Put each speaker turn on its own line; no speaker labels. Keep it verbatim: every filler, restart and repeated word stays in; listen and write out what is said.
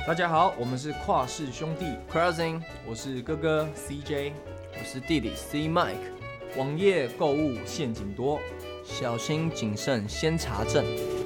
大家好，我们是跨世兄弟
Crossing，
我是哥哥 C J，
我是弟弟 C Mike。
网页购物陷阱多，
小心谨慎先查证。